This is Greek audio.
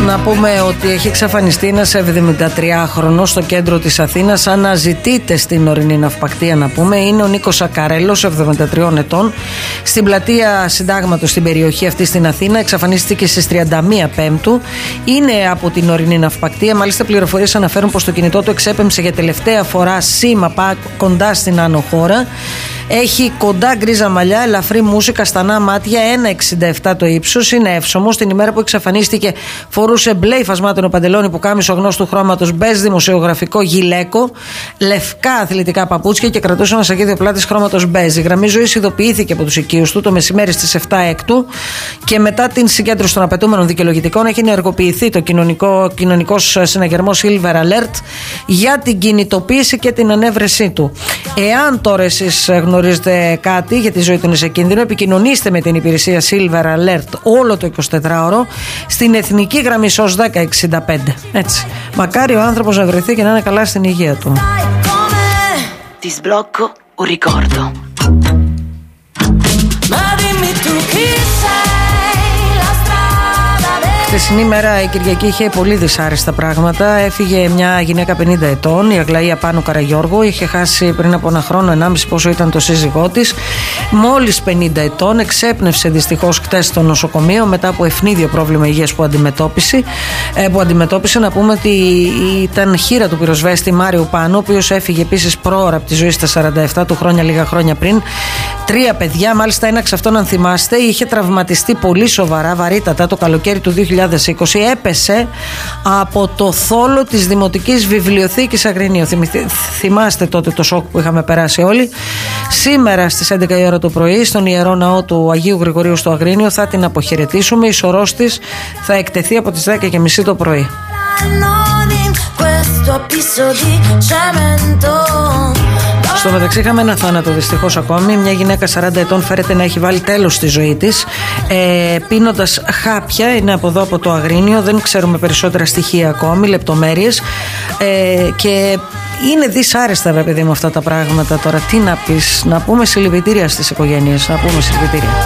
Να πούμε ότι έχει εξαφανιστεί ένας 73χρονος στο κέντρο της Αθήνας. Αναζητείται στην ορεινή ναυπακτία, να πούμε. Είναι ο Νίκος Ακαρέλος, 73 ετών, στην πλατεία Συντάγματος, στην περιοχή αυτή στην Αθήνα. Εξαφανίστηκε στις 31 Πέμπτου. Είναι από την ορεινή ναυπακτία. Μάλιστα, πληροφορίες αναφέρουν πως το κινητό του εξέπεμψε για τελευταία φορά σήμα κοντά στην Άνω Χώρα. Έχει κοντά γκρίζα μαλλιά, ελαφρύ μουσι, καστανά μάτια, 1,67 το ύψος. Είναι εύσωμος. Την ημέρα που εξαφανίστηκε φορούσε μπλε υφασμάτωνο παντελόνι πουκάμισο γνώστου χρώματος, μπέζ δημοσιογραφικό γυλαίκο, λευκά αθλητικά παπούτσια και κρατούσε ένα σακίδιο πλάτης χρώματος μπέζ. Η γραμμή ζωής ειδοποιήθηκε από τους οικείους του το μεσημέρι στις 7 Έκτου και μετά την συγκέντρωση των απαιτούμενων δικαιολογητικών έχει ενεργοποιηθεί το κοινωνικός συναγερμός Silver Alert για την κινητοποίηση και την ανέβρεσή του. Εάν τώρα εσείς γνωρίζετε κάτι για τη ζωή του είναι σε κίνδυνο, επικοινωνήστε με την υπηρεσία Silver Alert όλο το 24ωρο στην εθνική γραμμή SOS 1065. Έτσι. Μακάρι ο άνθρωπος να βρεθεί και να είναι καλά στην υγεία του. Ti sblocco un ricordo. Τη χθεσινή μέρα η Κυριακή είχε πολύ δυσάρεστα πράγματα. Έφυγε μια γυναίκα 50 ετών, η Αγλαία Πάνου Καραγιώργου. Είχε χάσει πριν από ένα χρόνο, 1,5 πόσο ήταν το σύζυγό της. Μόλις 50 ετών, εξέπνευσε δυστυχώς χτες στο νοσοκομείο μετά από ευνίδιο πρόβλημα υγείας που αντιμετώπισε. Να πούμε ότι ήταν χείρα του πυροσβέστη Μάριου Πάνου, ο οποίος έφυγε επίσης πρόωρα από τη ζωή στα 47 του χρόνια, λίγα χρόνια πριν. 3 παιδιά, μάλιστα ένα εξ αυτών, αν θυμάστε, είχε τραυματιστεί πολύ σοβαρά, βαρύτατα το καλοκαίρι του 2020. Έπεσε από το θόλο της Δημοτικής Βιβλιοθήκης Αγρινίου. Θυμάστε τότε το σοκ που είχαμε περάσει όλοι. Σήμερα στις 11 η ώρα το πρωί στον Ιερό Ναό του Αγίου Γρηγορίου στο Αγρίνιο θα την αποχαιρετήσουμε. Η σωρός της θα εκτεθεί από τις 10:30 το πρωί. Στο μεταξύ είχαμε ένα θάνατο δυστυχώς ακόμη. Μια γυναίκα 40 ετών φέρεται να έχει βάλει τέλος στη ζωή της πίνοντας χάπια. Είναι από εδώ από το Αγρίνιο. Δεν ξέρουμε περισσότερα στοιχεία ακόμη, λεπτομέρειες, και είναι δυσάρεστα, βέβαια, παιδί μου, αυτά τα πράγματα. Τώρα τι να πεις, να πούμε συλληπιτήρια στις οικογένειες, να πούμε συλληπιτήρια.